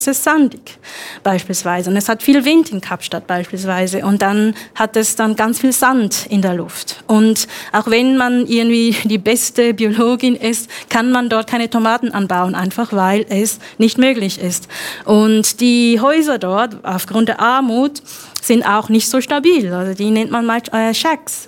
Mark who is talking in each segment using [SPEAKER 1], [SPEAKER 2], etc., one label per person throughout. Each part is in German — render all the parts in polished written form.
[SPEAKER 1] es ist sandig beispielsweise und es hat viel Wind in Kapstadt beispielsweise und dann hat es dann ganz viel Sand in der Luft und auch wenn man irgendwie die beste Biologin ist, kann man dort keine Tomaten anbauen, einfach weil es nicht möglich ist. Und die Häuser dort aufgrund der Armut sind auch nicht so stabil, also die nennt man mal Shacks.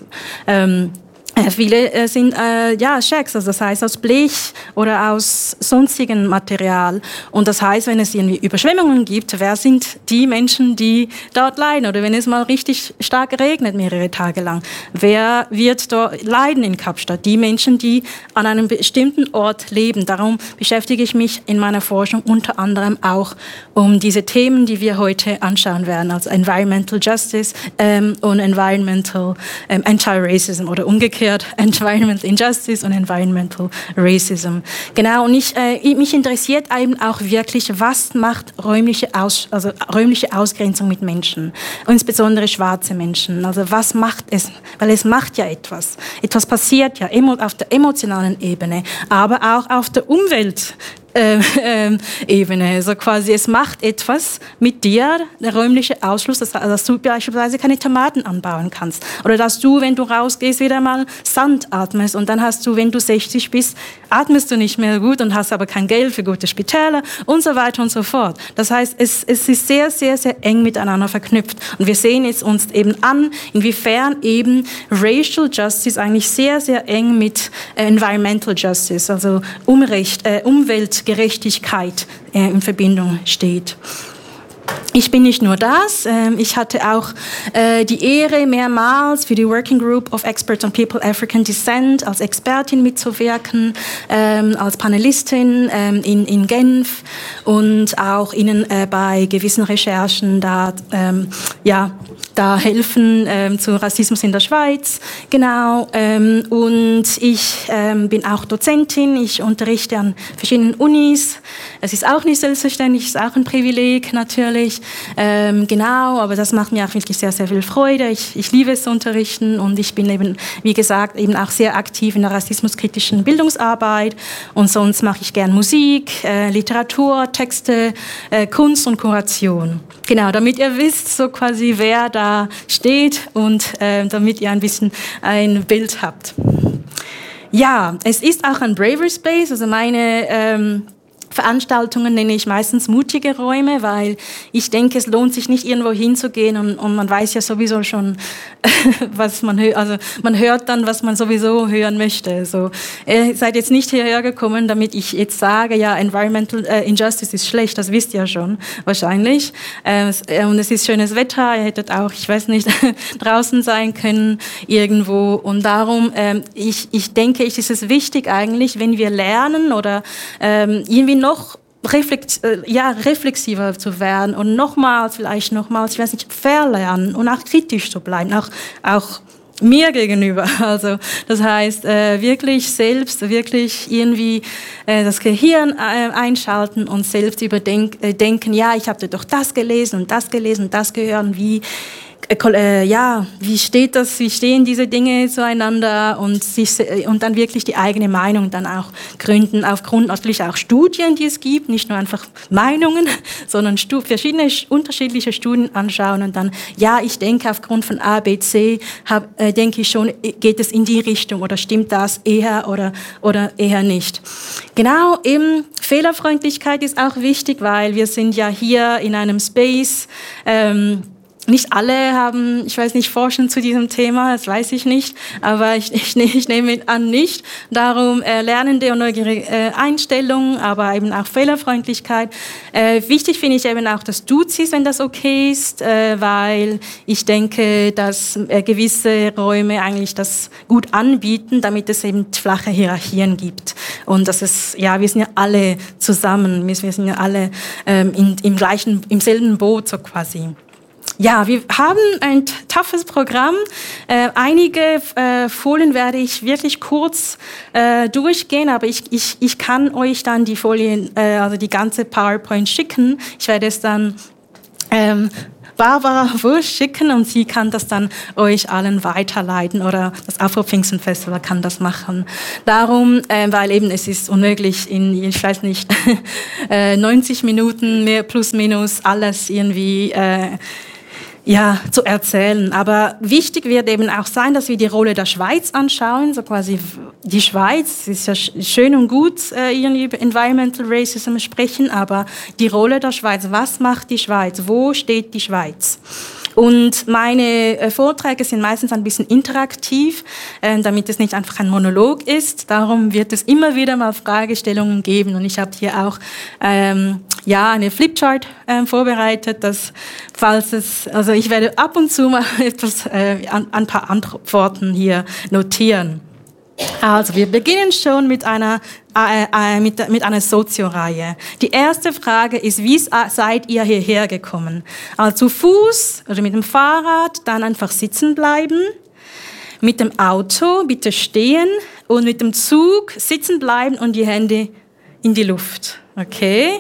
[SPEAKER 1] Viele sind Shacks, also das heißt aus Blech oder aus sonstigem Material. Und das heißt, wenn es irgendwie Überschwemmungen gibt, wer sind die Menschen, die dort leiden? Oder wenn es mal richtig stark regnet, mehrere Tage lang, wer wird dort leiden in Kapstadt? Die Menschen, die an einem bestimmten Ort leben. Darum beschäftige ich mich in meiner Forschung unter anderem auch um diese Themen, die wir heute anschauen werden, also Environmental Justice und Environmental Anti-Racism oder umgekehrt Environmental Injustice und Environmental Racism. Genau, und mich interessiert eben auch wirklich, was macht räumliche Ausgrenzung mit Menschen, insbesondere schwarze Menschen. Also was macht es? Weil es macht ja etwas. Etwas passiert ja auf der emotionalen Ebene, aber auch auf der Umwelt. Ebene. Also quasi, es macht etwas mit dir, der räumliche Ausschluss, dass du beispielsweise keine Tomaten anbauen kannst. Oder dass du, wenn du rausgehst, wieder mal Sand atmest und dann hast du, wenn du 60 bist, atmest du nicht mehr gut und hast aber kein Geld für gute Spitäler und so weiter und so fort. Das heißt, es ist sehr, sehr, sehr eng miteinander verknüpft. Und wir sehen jetzt uns eben an, inwiefern eben Racial Justice eigentlich sehr, sehr eng mit Environmental Justice, also Umweltgerechtigkeit in Verbindung steht. Ich bin nicht nur das, ich hatte auch die Ehre, mehrmals für die Working Group of Experts on People African Descent als Expertin mitzuwirken, als Panelistin in Genf und auch Ihnen bei gewissen Recherchen da helfen zu Rassismus in der Schweiz. Genau, und ich bin auch Dozentin, ich unterrichte an verschiedenen Unis. Es ist auch nicht selbstverständlich, es ist auch ein Privileg natürlich. Genau, aber das macht mir auch wirklich sehr, sehr viel Freude. Ich liebe es zu unterrichten und ich bin eben, wie gesagt, eben auch sehr aktiv in der rassismuskritischen Bildungsarbeit und sonst mache ich gern Musik, Literatur, Texte, Kunst und Kuration. Genau, damit ihr wisst, so quasi, wer da steht und damit ihr ein bisschen ein Bild habt. Ja, es ist auch ein Bravery Space, also meine Veranstaltungen nenne ich meistens mutige Räume, weil ich denke, es lohnt sich nicht, irgendwo hinzugehen und man weiß ja sowieso schon, was man hört. Also man hört dann, was man sowieso hören möchte. So, ihr seid jetzt nicht hierher gekommen, damit ich jetzt sage, ja, Environmental Injustice ist schlecht, das wisst ihr ja schon wahrscheinlich. Und es ist schönes Wetter, ihr hättet auch, ich weiß nicht, draußen sein können irgendwo. Und darum, ich denke, es ist wichtig eigentlich, wenn wir lernen oder irgendwie noch reflexiver zu werden und vielleicht nochmals, ich weiß nicht, verlernen und auch kritisch zu bleiben, auch mir gegenüber. Also das heißt, wirklich irgendwie das Gehirn einschalten und selbst denken, ja, ich habe doch das gelesen und das gelesen und das gehört und wie stehen diese Dinge zueinander und dann wirklich die eigene Meinung dann auch gründen, aufgrund natürlich auch Studien, die es gibt, nicht nur einfach Meinungen, sondern verschiedene unterschiedliche Studien anschauen und dann, ja, ich denke aufgrund von A, B, C, denke ich schon, geht es in die Richtung oder stimmt das eher oder eher nicht. Genau, eben Fehlerfreundlichkeit ist auch wichtig, weil wir sind ja hier in einem Space, nicht alle haben, ich weiß nicht, forschen zu diesem Thema, das weiß ich nicht, aber ich nehme an nicht. Darum lernende und neugierige Einstellung, aber eben auch Fehlerfreundlichkeit. Wichtig finde ich eben auch das Duzis, wenn das okay ist, weil ich denke, dass gewisse Räume eigentlich das gut anbieten, damit es eben flache Hierarchien gibt. Und das ist, ja, wir sind ja alle zusammen, wir sind ja alle im selben Boot so quasi. Ja, wir haben ein toughes Programm. Einige Folien werde ich wirklich kurz durchgehen, aber ich kann euch dann die Folien, also die ganze PowerPoint schicken. Ich werde es dann Barbara Wursch schicken und sie kann das dann euch allen weiterleiten oder das Afro-Pfingsten-Festival kann das machen. Darum, weil eben es ist unmöglich in, ich weiß nicht, 90 Minuten mehr plus minus alles irgendwie zu erzählen. Aber wichtig wird eben auch sein, dass wir die Rolle der Schweiz anschauen, so quasi die Schweiz, es ist ja schön und gut, irgendwie über Environmental Racism sprechen, aber die Rolle der Schweiz, was macht die Schweiz, wo steht die Schweiz? Und meine Vorträge sind meistens ein bisschen interaktiv, damit es nicht einfach ein Monolog ist. Darum wird es immer wieder mal Fragestellungen geben. Und ich habe hier auch eine Flipchart vorbereitet, dass also ich werde ab und zu mal ein paar Antworten hier notieren. Also, wir beginnen schon mit einer Sozio-Reihe. Die erste Frage ist, wie seid ihr hierher gekommen? Also zu Fuß oder mit dem Fahrrad, dann einfach sitzen bleiben. Mit dem Auto bitte stehen und mit dem Zug sitzen bleiben und die Hände in die Luft. Okay?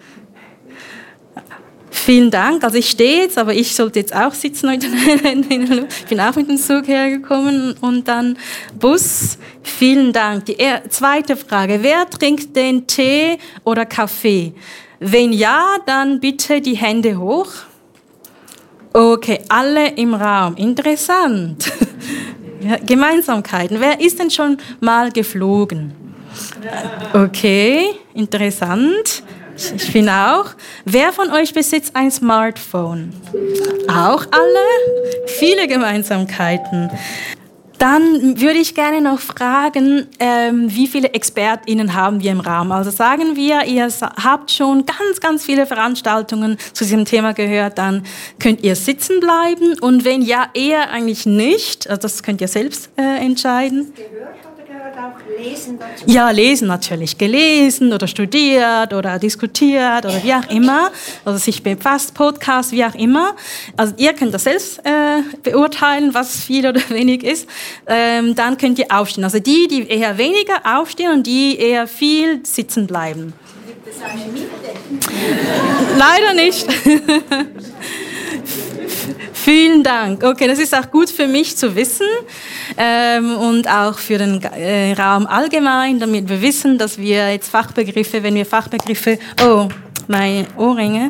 [SPEAKER 1] Vielen Dank. Also ich stehe jetzt, aber ich sollte jetzt auch sitzen heute. Ich bin auch mit dem Zug hergekommen und dann Bus. Vielen Dank. Die zweite Frage. Wer trinkt den Tee oder Kaffee? Wenn ja, dann bitte die Hände hoch. Okay, alle im Raum. Interessant. Ja, Gemeinsamkeiten. Wer ist denn schon mal geflogen? Okay, interessant. Ich finde auch. Wer von euch besitzt ein Smartphone? Auch alle? Viele Gemeinsamkeiten. Dann würde ich gerne noch fragen, wie viele ExpertInnen haben wir im Raum? Also sagen wir, ihr habt schon ganz, ganz viele Veranstaltungen zu diesem Thema gehört, dann könnt ihr sitzen bleiben und wenn ja, eher eigentlich nicht. Also das könnt ihr selbst entscheiden. Auch lesen dazu? Ja, lesen natürlich. Gelesen oder studiert oder diskutiert oder wie auch immer. Also sich befasst, Podcast, wie auch immer. Also ihr könnt das selbst beurteilen, was viel oder wenig ist. Dann könnt ihr aufstehen. Also die eher weniger aufstehen und die eher viel sitzen bleiben. Gibt es eine Mitte? Leider nicht. Vielen Dank. Okay, das ist auch gut für mich zu wissen und auch für den Raum allgemein, damit wir wissen, dass wir jetzt Fachbegriffe, oh, meine Ohrringe,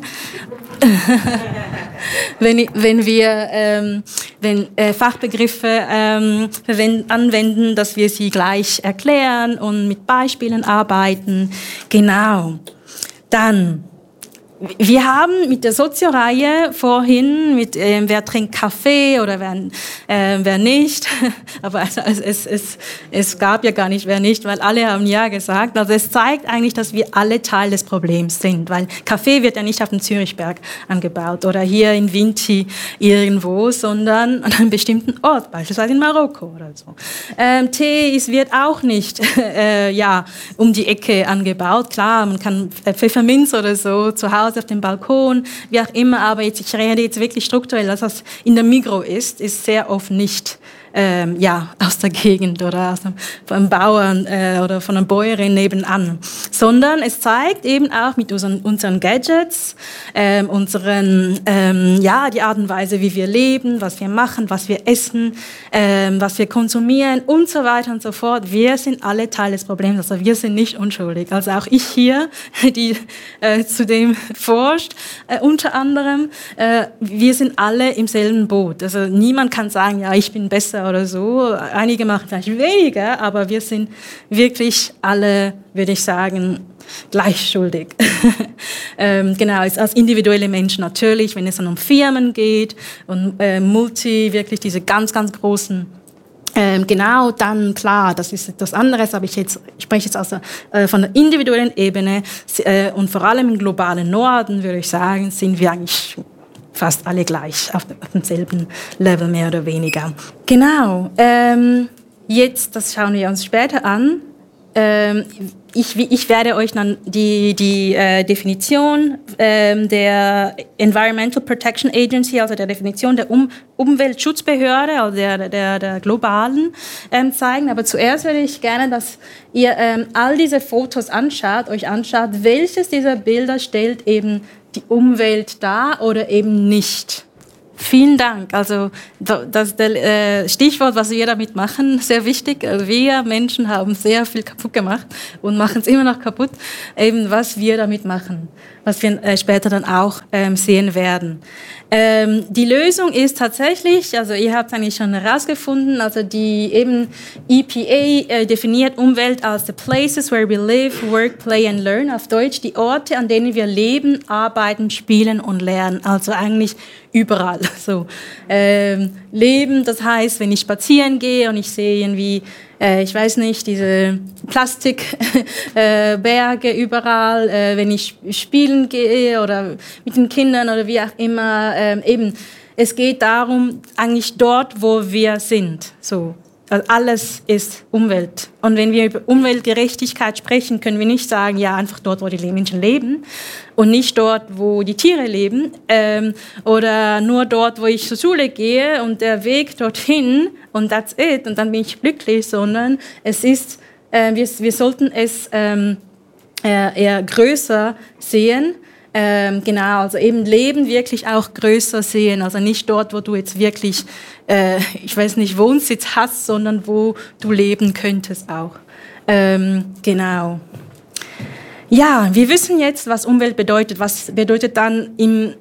[SPEAKER 1] wenn Fachbegriffe anwenden, dass wir sie gleich erklären und mit Beispielen arbeiten. Genau. Dann wir haben mit der Sozio-Reihe vorhin, mit wer trinkt Kaffee oder wer nicht, aber es gab ja gar nicht wer nicht, weil alle haben ja gesagt. Also es zeigt eigentlich, dass wir alle Teil des Problems sind, weil Kaffee wird ja nicht auf dem Zürichberg angebaut oder hier in Vinti irgendwo, sondern an einem bestimmten Ort, beispielsweise in Marokko oder so. Tee wird auch nicht um die Ecke angebaut. Klar, man kann Pfefferminz oder so zu Hause auf dem Balkon, wie auch immer, aber ich rede jetzt wirklich strukturell, das was in der Migros ist sehr oft nicht aus der Gegend oder von einem Bauern oder von einer Bäuerin nebenan, sondern es zeigt eben auch mit unseren Gadgets, die Art und Weise, wie wir leben, was wir machen, was wir essen, was wir konsumieren und so weiter und so fort. Wir sind alle Teil des Problems, also wir sind nicht unschuldig. Also auch ich hier, die zu dem forscht, unter anderem, wir sind alle im selben Boot. Also niemand kann sagen, ja, ich bin besser oder so. Einige machen vielleicht weniger, aber wir sind wirklich alle, würde ich sagen, gleich schuldig. Genau, als individuelle Menschen natürlich, wenn es dann um Firmen geht und wirklich diese ganz, ganz großen dann klar, das ist etwas anderes, aber ich spreche jetzt also von der individuellen Ebene und vor allem im globalen Norden, würde ich sagen, sind wir eigentlich fast alle gleich auf demselben Level, mehr oder weniger. Genau, jetzt, das schauen wir uns später an. Ich werde euch dann die Definition der Environmental Protection Agency, also der Definition der Umweltschutzbehörde, also der globalen, zeigen. Aber zuerst würde ich gerne, dass ihr all diese Fotos euch anschaut, welches dieser Bilder stellt eben die Umwelt dar oder eben nicht. Vielen Dank. Also das ist das Stichwort, was wir damit machen, sehr wichtig. Also wir Menschen haben sehr viel kaputt gemacht und machen es immer noch kaputt. Eben was wir damit machen, was wir später dann auch sehen werden. Die Lösung ist tatsächlich, also ihr habt es eigentlich schon herausgefunden, also die eben EPA definiert Umwelt als the places where we live, work, play and learn, auf Deutsch die Orte, an denen wir leben, arbeiten, spielen und lernen, also eigentlich überall. So, Leben, das heißt, wenn ich spazieren gehe und ich sehe irgendwie, ich weiß nicht, diese Plastikberge überall, wenn ich spielen gehe oder mit den Kindern oder wie auch immer, eben, es geht darum, eigentlich dort, wo wir sind, so. Also alles ist Umwelt. Und wenn wir über Umweltgerechtigkeit sprechen, können wir nicht sagen, ja, einfach dort, wo die Menschen leben und nicht dort, wo die Tiere leben oder nur dort, wo ich zur Schule gehe und der Weg dorthin und that's it und dann bin ich glücklich, sondern es ist, wir sollten es eher größer sehen. Genau, also eben Leben wirklich auch größer sehen, also nicht dort, wo du jetzt wirklich, ich weiß nicht, Wohnsitz hast, sondern wo du leben könntest auch. Genau. Ja, wir wissen jetzt, was Umwelt bedeutet. Was bedeutet dann im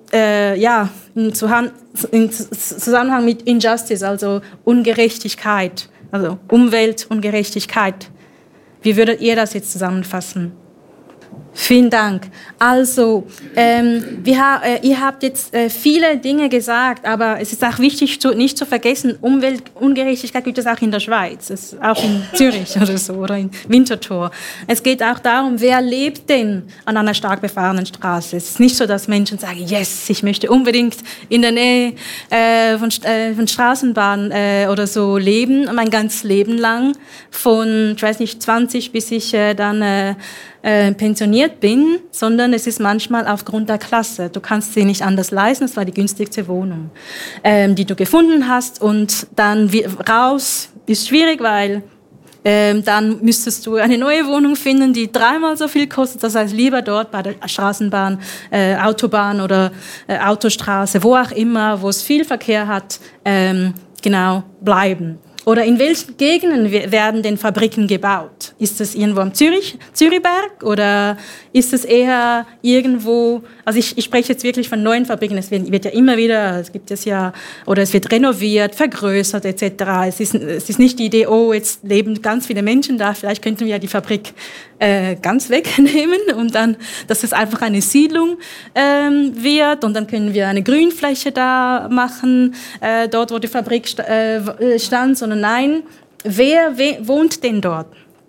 [SPEAKER 1] Zusammenhang mit Injustice, also Ungerechtigkeit, also Umweltungerechtigkeit. Wie würdet ihr das jetzt zusammenfassen? Vielen Dank. Also, ihr habt jetzt viele Dinge gesagt, aber es ist auch wichtig, nicht zu vergessen, Umweltungerechtigkeit gibt es auch in der Schweiz, auch in Zürich oder so, oder in Winterthur. Es geht auch darum, wer lebt denn an einer stark befahrenen Straße. Es ist nicht so, dass Menschen sagen, yes, ich möchte unbedingt in der Nähe von Straßenbahn oder so leben, mein ganzes Leben lang, von, ich weiß nicht, 20 bis ich dann pensioniert bin, sondern es ist manchmal aufgrund der Klasse. Du kannst sie nicht anders leisten, es war die günstigste Wohnung, die du gefunden hast und dann raus ist schwierig, weil dann müsstest du eine neue Wohnung finden, die 3-mal so viel kostet, das heißt lieber dort bei der Straßenbahn, Autobahn oder Autostraße, wo auch immer, wo es viel Verkehr hat, genau, bleiben. Oder in welchen Gegenden werden denn Fabriken gebaut? Ist es irgendwo am Zürichberg oder ist es eher irgendwo, also ich spreche jetzt wirklich von neuen Fabriken, es wird ja immer wieder, es gibt es ja, oder es wird renoviert, vergrößert etc. Es ist nicht die Idee, oh, jetzt leben ganz viele Menschen da, vielleicht könnten wir ja die Fabrik ganz wegnehmen und dann, dass es einfach eine Siedlung wird und dann können wir eine Grünfläche da machen, dort wo die Fabrik stand, sondern nein, wer wohnt denn dort?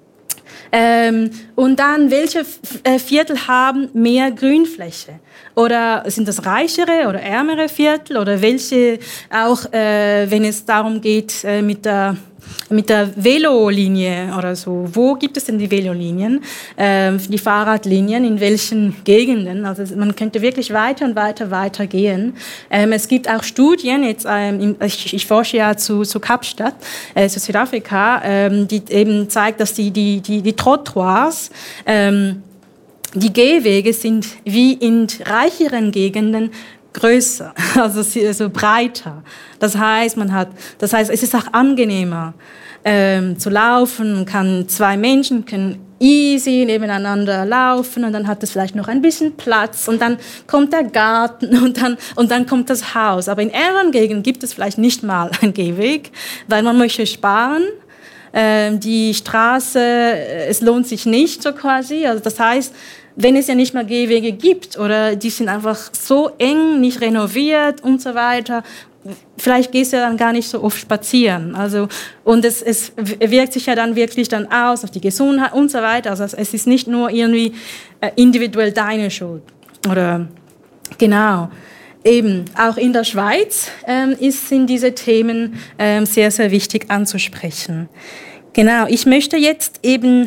[SPEAKER 1] Und dann, welche Viertel haben mehr Grünfläche? Oder sind das reichere oder ärmere Viertel? Oder welche auch, wenn es darum geht, mit der Velolinie oder so. Wo gibt es denn die Velolinien, die Fahrradlinien, in welchen Gegenden? Also man könnte wirklich weiter und weiter gehen. Es gibt auch Studien, jetzt, ich forsche ja zu Kapstadt, zu Südafrika, die eben zeigt, dass die Trottoirs, die Gehwege sind wie in reicheren Gegenden größer, also so breiter. Das heißt, es ist auch angenehmer zu laufen. Zwei Menschen können easy nebeneinander laufen und dann hat es vielleicht noch ein bisschen Platz und dann kommt der Garten und dann kommt das Haus. Aber in ärmeren Gegenden gibt es vielleicht nicht mal einen Gehweg, weil man möchte sparen. Die Straße, es lohnt sich nicht so quasi. Also das heißt, wenn es ja nicht mehr Gehwege gibt oder die sind einfach so eng, nicht renoviert und so weiter, vielleicht gehst du ja dann gar nicht so oft spazieren. Also, und es wirkt sich ja dann wirklich dann aus auf die Gesundheit und so weiter. Also es ist nicht nur irgendwie individuell deine Schuld. Oder genau. Eben, auch in der Schweiz sind diese Themen sehr, sehr wichtig anzusprechen. Genau, ich möchte jetzt eben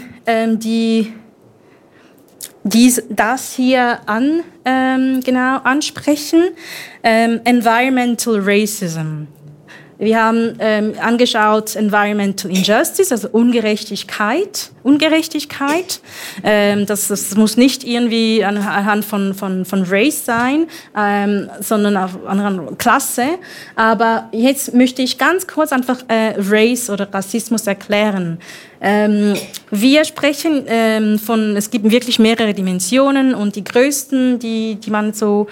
[SPEAKER 1] das hier ansprechen, Environmental Racism. Wir haben angeschaut Environmental Injustice, also Ungerechtigkeit. Das muss nicht irgendwie anhand von Race sein, sondern anhand Klasse. Aber jetzt möchte ich ganz kurz einfach Race oder Rassismus erklären. Wir sprechen es gibt wirklich mehrere Dimensionen und die größten, die man so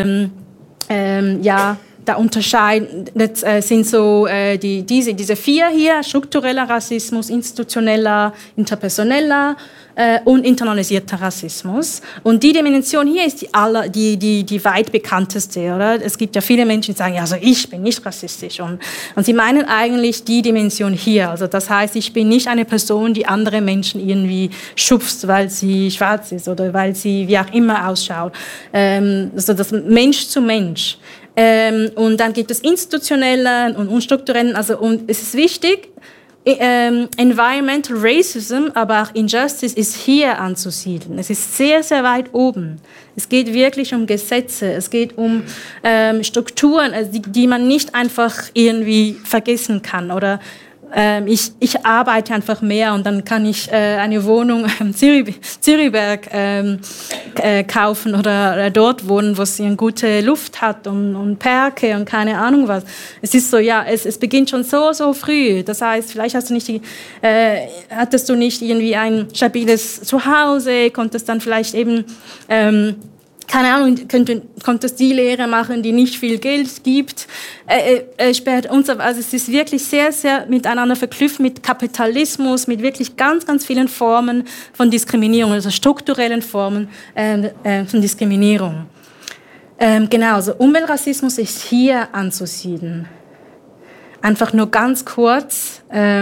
[SPEAKER 1] da unterscheidet, sind so diese 4 hier: struktureller Rassismus, institutioneller, interpersoneller und internalisierter Rassismus. Und die Dimension hier ist die weit bekannteste, oder? Es gibt ja viele Menschen, die sagen, ja, also ich bin nicht rassistisch. Und sie meinen eigentlich die Dimension hier. Also das heißt, ich bin nicht eine Person, die andere Menschen irgendwie schubst, weil sie schwarz ist oder weil sie wie auch immer ausschaut. Also das Mensch zu Mensch. Und dann gibt es institutionelle und unstrukturellen, und es ist wichtig, Environmental Racism, aber auch Injustice ist hier anzusiedeln. Es ist sehr, sehr weit oben. Es geht wirklich um Gesetze, es geht um Strukturen, die man nicht einfach irgendwie vergessen kann. Oder ich arbeite einfach mehr und dann kann ich eine Wohnung im Zürichberg kaufen oder dort wohnen, wo es eine gute Luft hat und Parke und keine Ahnung was. Es ist so, ja, es beginnt schon so früh. Das heißt, vielleicht hattest du nicht irgendwie ein stabiles Zuhause, konntest dann vielleicht eben keine Ahnung, konntest die Lehre machen, die nicht viel Geld gibt, später und so. Also es ist wirklich sehr, sehr miteinander verknüpft mit Kapitalismus, mit wirklich ganz, ganz vielen Formen von Diskriminierung, also strukturellen Formen von Diskriminierung. Genau, also Umweltrassismus ist hier anzusiedeln. Einfach nur ganz kurz,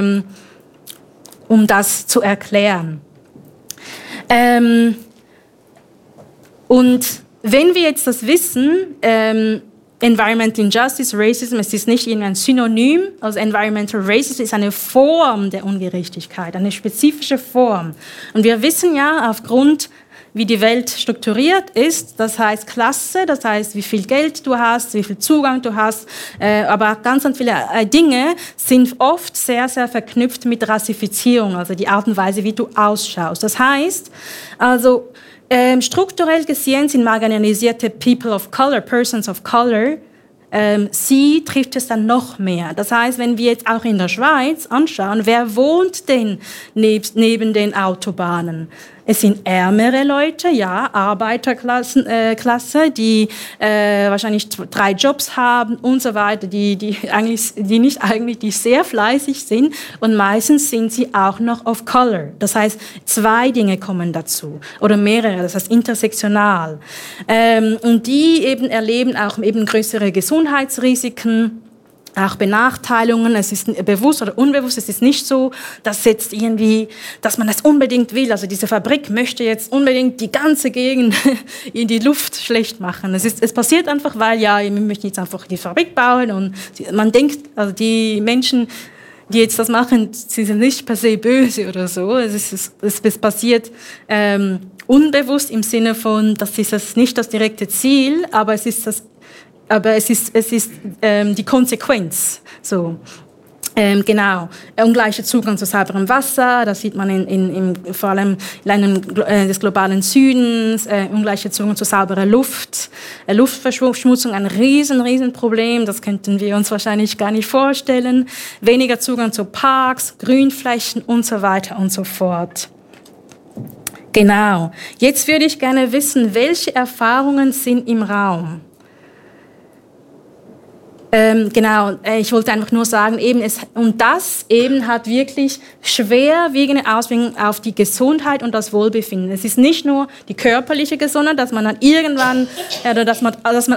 [SPEAKER 1] um das zu erklären. Und wenn wir jetzt das wissen, Environmental Injustice, Racism, es ist nicht irgendein Synonym, also Environmental Racism ist eine Form der Ungerechtigkeit, eine spezifische Form. Und wir wissen ja aufgrund, wie die Welt strukturiert ist, das heißt Klasse, das heißt, wie viel Geld du hast, wie viel Zugang du hast, aber ganz, ganz viele Dinge sind oft sehr, sehr verknüpft mit Rassifizierung, also die Art und Weise, wie du ausschaust. Das heißt, also strukturell gesehen sind marginalisierte People of Color, Persons of Color, sie trifft es dann noch mehr. Das heißt, wenn wir jetzt auch in der Schweiz anschauen, wer wohnt denn neben den Autobahnen? Es sind ärmere Leute, ja, Arbeiterklasse, die wahrscheinlich 3 Jobs haben und so weiter, die sehr fleißig sind und meistens sind sie auch noch of Color. Das heißt, 2 Dinge kommen dazu oder mehrere, das heißt intersektional. Und die eben erleben auch eben größere Gesundheitsrisiken, auch Benachteiligungen, es ist bewusst oder unbewusst, es ist nicht so, dass man das unbedingt will. Also diese Fabrik möchte jetzt unbedingt die ganze Gegend in die Luft schlecht machen. Es passiert einfach, weil ja, wir möchten jetzt einfach die Fabrik bauen und man denkt, also die Menschen, die jetzt das machen, sie sind nicht per se böse oder so. Es passiert unbewusst im Sinne von, das ist das nicht das direkte Ziel, aber es ist die Konsequenz. So. Genau. Ungleicher Zugang zu sauberem Wasser, das sieht man vor allem in Ländern des globalen Südens, ungleicher Zugang zu sauberer Luft, Luftverschmutzung, ein riesen Problem, das könnten wir uns wahrscheinlich gar nicht vorstellen, weniger Zugang zu Parks, Grünflächen und so weiter und so fort. Genau. Jetzt würde ich gerne wissen, welche Erfahrungen sind im Raum? Genau, ich wollte einfach nur sagen, das hat wirklich schwerwiegende Auswirkungen auf die Gesundheit und das Wohlbefinden. Es ist nicht nur die körperliche Gesundheit, dass man dann irgendwann, oder dass man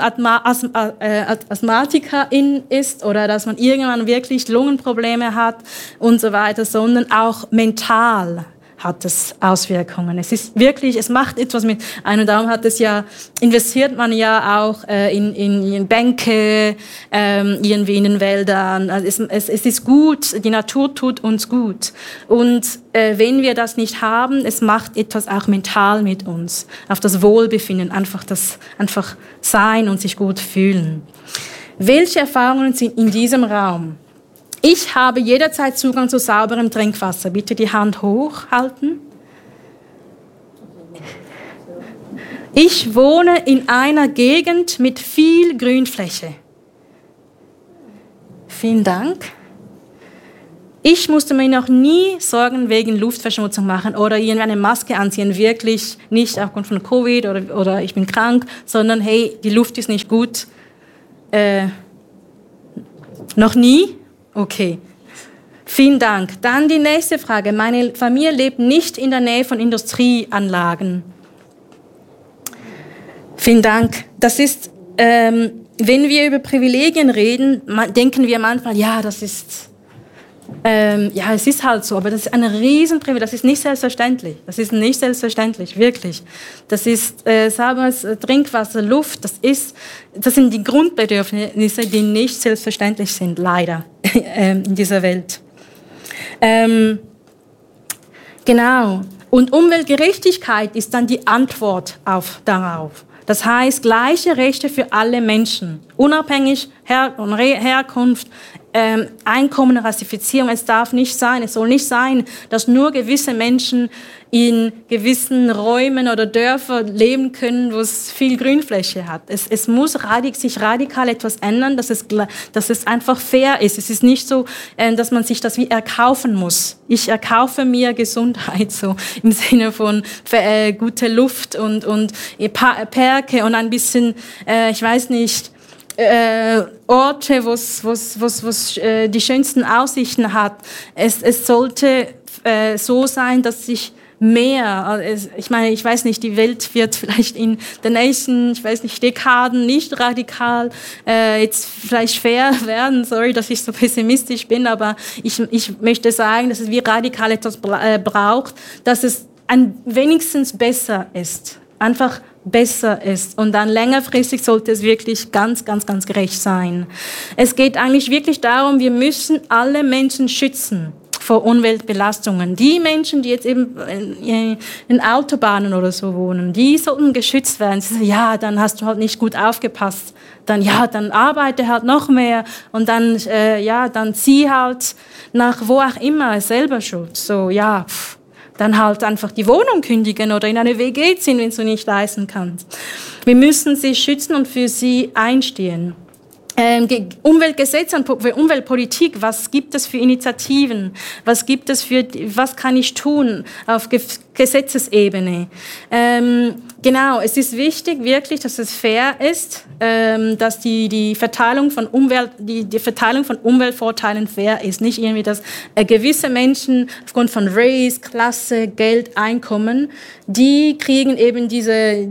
[SPEAKER 1] Asthmatikerin ist oder dass man irgendwann wirklich Lungenprobleme hat und so weiter, sondern auch mental hat es Auswirkungen. Es macht etwas mit einem, darum investiert man ja auch in Bänke, irgendwie in den Wäldern. Also es ist gut, die Natur tut uns gut. Und wenn wir das nicht haben, es macht etwas auch mental mit uns, auf das Wohlbefinden, einfach sein und sich gut fühlen. Welche Erfahrungen sind in diesem Raum? Ich habe jederzeit Zugang zu sauberem Trinkwasser. Bitte die Hand hochhalten. Ich wohne in einer Gegend mit viel Grünfläche. Vielen Dank. Ich musste mir noch nie Sorgen wegen Luftverschmutzung machen oder irgendeine Maske anziehen. Wirklich nicht aufgrund von Covid oder ich bin krank, sondern hey, die Luft ist nicht gut. Noch nie? Okay. Vielen Dank. Dann die nächste Frage. Meine Familie lebt nicht in der Nähe von Industrieanlagen. Vielen Dank. Das ist, wenn wir über Privilegien reden, denken wir manchmal, ja, das ist... ja, es ist halt so, aber das ist ein Riesenprivileg, das ist nicht selbstverständlich. Das ist nicht selbstverständlich, wirklich. Das ist sauberes Trinkwasser, Luft, das sind die Grundbedürfnisse, die nicht selbstverständlich sind, leider, in dieser Welt. Genau. Und Umweltgerechtigkeit ist dann die Antwort darauf. Das heißt, gleiche Rechte für alle Menschen, unabhängig von Herkunft, Einkommen, Rassifizierung. Es soll nicht sein, dass nur gewisse Menschen in gewissen Räumen oder Dörfern leben können, wo es viel Grünfläche hat. Es muss sich radikal etwas ändern, dass es einfach fair ist. Es ist nicht so, dass man sich das wie erkaufen muss. Ich erkaufe mir Gesundheit, so im Sinne von gute Luft und Parke und ein bisschen, ich weiß nicht, Orte, wo es die schönsten Aussichten hat. Es sollte so sein, dass sich mehr, ich meine, ich weiß nicht, die Welt wird vielleicht in den nächsten, Dekaden nicht radikal jetzt vielleicht fair werden. Sorry, dass ich so pessimistisch bin, aber ich möchte sagen, dass es wie radikal etwas braucht, dass es wenigstens besser ist. Einfach besser ist. Und dann längerfristig sollte es wirklich ganz, ganz, ganz gerecht sein. Es geht eigentlich wirklich darum, wir müssen alle Menschen schützen vor Umweltbelastungen. Die Menschen, die jetzt eben in Autobahnen oder so wohnen, die sollten geschützt werden. Sie sagen, ja, dann hast du halt nicht gut aufgepasst. Dann arbeite halt noch mehr und dann zieh halt nach wo auch immer, selber schuld. So, ja, dann halt einfach die Wohnung kündigen oder in eine WG ziehen, wenn du nicht leisten kannst. Wir müssen sie schützen und für sie einstehen. Umweltgesetze und Umweltpolitik, was gibt es für Initiativen? Was kann ich tun auf Gesetzesebene? Genau, es ist wichtig wirklich, dass es fair ist, dass die Verteilung von Umweltvorteilen fair ist. Nicht irgendwie, dass gewisse Menschen aufgrund von Race, Klasse, Geld, Einkommen, die kriegen eben diese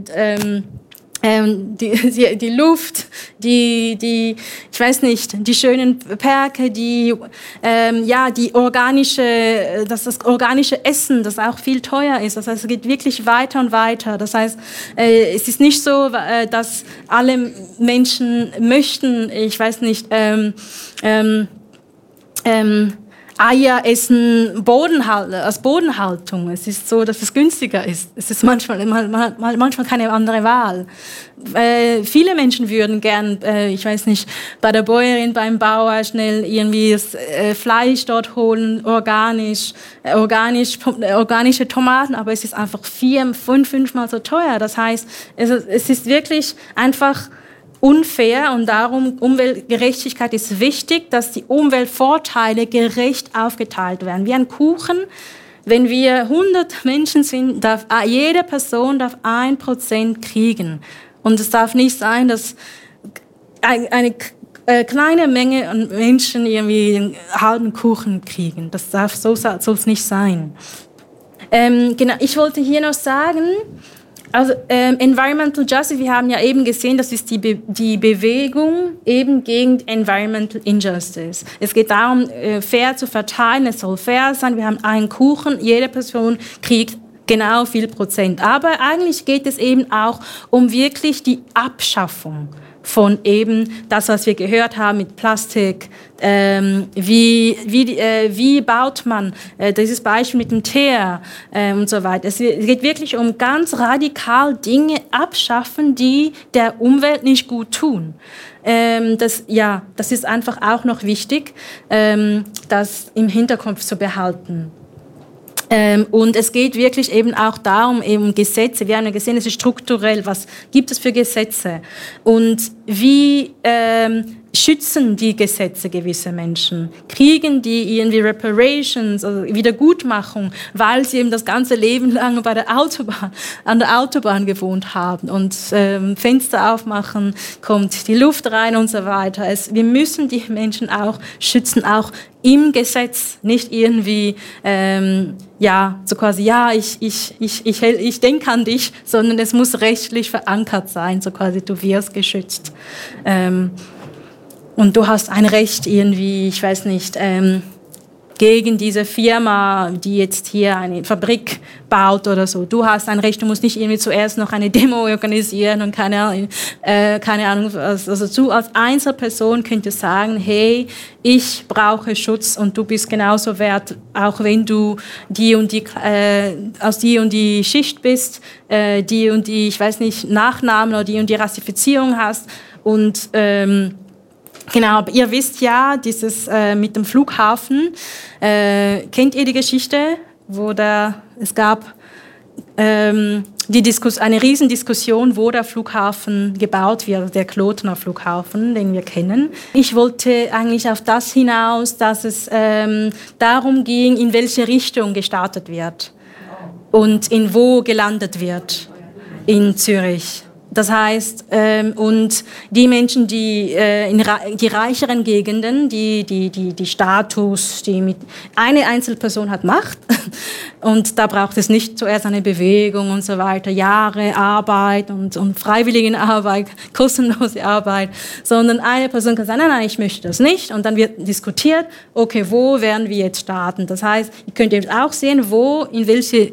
[SPEAKER 1] die Luft, die schönen Parke, das organische Essen, das auch viel teuer ist. Das heißt, es geht wirklich weiter und weiter. Das heißt, es ist nicht so, dass alle Menschen möchten, Eier essen als Bodenhaltung. Es ist so, dass es günstiger ist. Es ist manchmal keine andere Wahl. Viele Menschen würden gern, bei der Bäuerin, beim Bauer schnell irgendwie das Fleisch dort holen, organische Tomaten, aber es ist einfach 4-5 so teuer. Das heißt, es ist wirklich einfach unfair und darum Umweltgerechtigkeit ist wichtig, dass die Umweltvorteile gerecht aufgeteilt werden. Wie ein Kuchen, wenn wir 100 Menschen sind, darf jede Person 1% kriegen. Und es darf nicht sein, dass eine kleine Menge an Menschen irgendwie einen halben Kuchen kriegen. So soll es nicht sein. Genau, ich wollte hier noch sagen, also Environmental Justice, wir haben ja eben gesehen, das ist die Bewegung eben gegen Environmental Injustice. Es geht darum, fair zu verteilen, es soll fair sein, wir haben einen Kuchen, jede Person kriegt genau viel Prozent. Aber eigentlich geht es eben auch um wirklich die Abschaffung von eben das, was wir gehört haben mit Plastik. Wie baut man dieses Beispiel mit dem Teer und so weiter. Es geht wirklich um ganz radikal Dinge abschaffen, die der Umwelt nicht gut tun. Das ist einfach auch noch wichtig, das im Hinterkopf zu behalten. Und es geht wirklich eben auch darum, eben Gesetze. Wir haben ja gesehen, es ist strukturell. Was gibt es für Gesetze? Und wie schützen die Gesetze gewisse Menschen? Kriegen die irgendwie Reparations, also Wiedergutmachung, weil sie eben das ganze Leben lang an der Autobahn gewohnt haben und Fenster aufmachen, kommt die Luft rein und so weiter. Wir müssen die Menschen auch schützen, auch im Gesetz, nicht irgendwie so quasi, ich denke an dich, sondern es muss rechtlich verankert sein, so quasi, du wirst geschützt. Und du hast ein Recht irgendwie, ich weiß nicht, gegen diese Firma, die jetzt hier eine Fabrik baut oder so. Du hast ein Recht, du musst nicht irgendwie zuerst noch eine Demo organisieren und keine Ahnung. Also du als Einzelperson könntest sagen, hey, ich brauche Schutz und du bist genauso wert, auch wenn du aus die und die Schicht bist, die und die, ich weiß nicht, Nachnamen oder die und die Rassifizierung hast und genau, aber ihr wisst ja, dieses mit dem Flughafen, kennt ihr die Geschichte, es gab eine Riesendiskussion, wo der Flughafen gebaut wird, der Klotener Flughafen, den wir kennen. Ich wollte eigentlich auf das hinaus, dass es darum ging, in welche Richtung gestartet wird und in wo gelandet wird in Zürich. Das heißt, und die Menschen, die in die reicheren Gegenden, die Status, eine Einzelperson hat Macht und da braucht es nicht zuerst eine Bewegung und so weiter, Jahre Arbeit und Freiwilligenarbeit, kostenlose Arbeit, sondern eine Person kann sagen, nein, ich möchte das nicht und dann wird diskutiert, okay, wo werden wir jetzt starten? Das heißt, ihr könnt eben auch sehen, in welche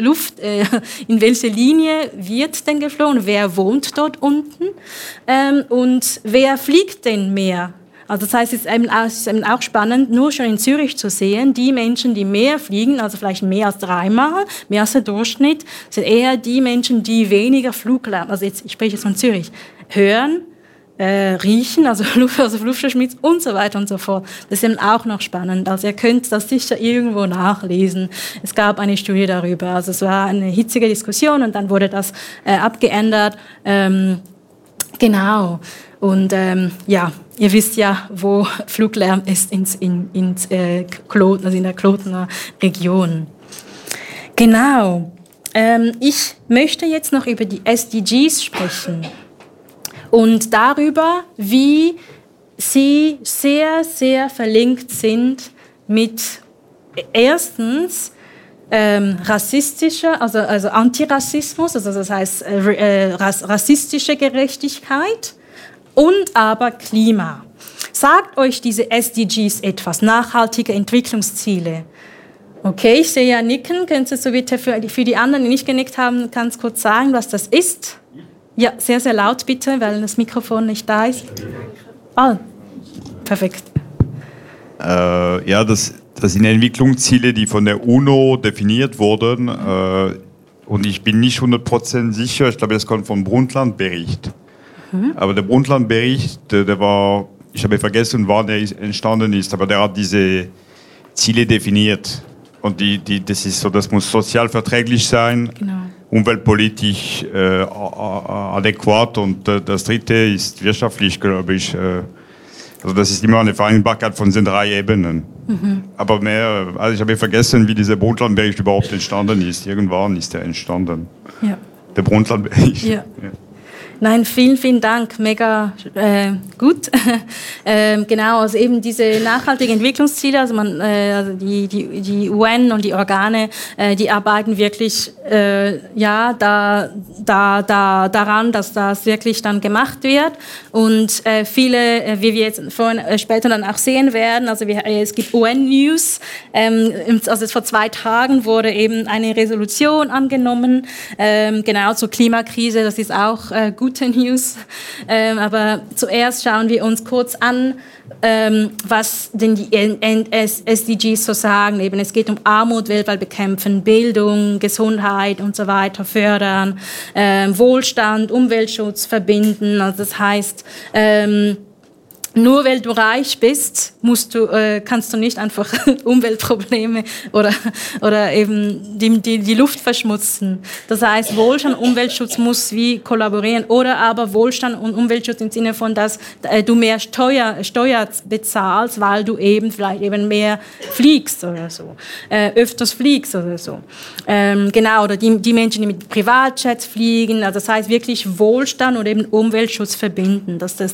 [SPEAKER 1] Linie wird denn geflogen, wer wohnt dort unten und wer fliegt denn mehr? Also das heißt, es ist eben auch spannend, nur schon in Zürich zu sehen, die Menschen, die mehr fliegen, also vielleicht mehr als 3-mal, mehr als der Durchschnitt, sind eher die Menschen, die weniger Fluglärm, also ich spreche jetzt von Zürich, hören, riechen, also Luftverschmutz und so weiter und so fort. Das ist eben auch noch spannend. Also ihr könnt das sicher irgendwo nachlesen. Es gab eine Studie darüber. Also es war eine hitzige Diskussion und dann wurde das abgeändert. Genau. Und ihr wisst ja, wo Fluglärm ist in der Klotener Region. Genau. Ich möchte jetzt noch über die SDGs sprechen. Und darüber, wie sie sehr, sehr verlinkt sind mit erstens rassistischer, also Antirassismus, also das heißt rassistische Gerechtigkeit und aber Klima. Sagt euch diese SDGs etwas, nachhaltige Entwicklungsziele? Okay, ich sehe ja Nicken. Könntest du bitte für die anderen, die nicht genickt haben, ganz kurz sagen, was das ist? Ja, sehr, sehr laut bitte, weil das Mikrofon nicht da ist. Ah, perfekt.
[SPEAKER 2] Das sind Entwicklungsziele, die von der UNO definiert wurden. Und ich bin nicht 100% sicher, ich glaube, das kommt vom Brundtland-Bericht. Aber der Brundtland-Bericht, ich habe vergessen, wann der entstanden ist, aber der hat diese Ziele definiert. Und das ist so, das muss sozial verträglich sein. Genau. Umweltpolitisch adäquat und das dritte ist wirtschaftlich, glaube ich. Also das ist immer eine Vereinbarkeit von diesen 3 Ebenen. Aber ich habe vergessen, wie dieser Brundtland-Bericht überhaupt entstanden ist. Irgendwann ist er entstanden. Ja. Der Brundtland-Bericht. Ja. Ja.
[SPEAKER 1] Nein, vielen, vielen Dank, mega gut. Genau, also eben diese nachhaltigen Entwicklungsziele, also die UN und die Organe, die arbeiten wirklich daran, dass das wirklich dann gemacht wird. Und viele, wie wir jetzt später dann auch sehen werden, also es gibt UN-News, also vor 2 Tagen wurde eben eine Resolution angenommen, genau zur Klimakrise, das ist auch gut gute News. Aber zuerst schauen wir uns kurz an, was denn die SDGs so sagen. Eben, es geht um Armut weltweit bekämpfen, Bildung, Gesundheit und so weiter fördern, Wohlstand, Umweltschutz verbinden. Also das heißt, nur weil du reich bist, kannst du nicht einfach Umweltprobleme oder eben die Luft verschmutzen. Das heißt, Wohlstand und Umweltschutz muss wie kollaborieren oder aber Wohlstand und Umweltschutz im Sinne von, dass du mehr Steuer bezahlst, weil du eben vielleicht eben mehr fliegst oder so, öfters fliegst oder so. Genau, oder die Menschen, die mit Privatjets fliegen. Also das heißt wirklich Wohlstand und eben Umweltschutz verbinden.